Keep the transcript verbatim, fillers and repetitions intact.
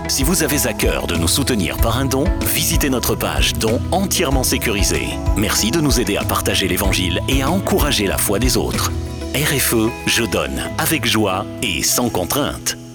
Si vous avez à cœur de nous soutenir par un don, visitez notre page Dons entièrement sécurisée. Merci de nous aider à partager l'Évangile et à encourager la foi des autres. R F E, je donne, avec joie et sans contrainte.